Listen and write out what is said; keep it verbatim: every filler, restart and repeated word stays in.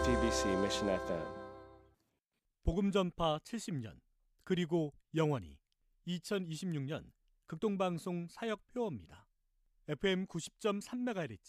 제이티비씨 Mission 에프엠. 복음전파 칠십 년 그리고 영원히 이천이십육 년 극동방송 사역표어입니다. 에프엠 구십 점 삼 메가헤르츠